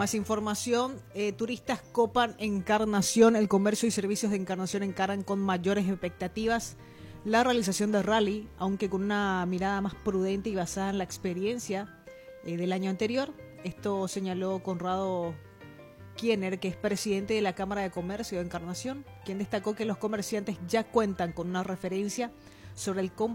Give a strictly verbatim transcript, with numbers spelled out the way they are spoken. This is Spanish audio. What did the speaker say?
Más información, eh, turistas copan Encarnación, el comercio y servicios de Encarnación encaran con mayores expectativas la realización del rally, aunque con una mirada más prudente y basada en la experiencia eh, del año anterior. Esto señaló Conrado Kiener, que es presidente de la Cámara de Comercio de Encarnación, quien destacó que los comerciantes ya cuentan con una referencia sobre el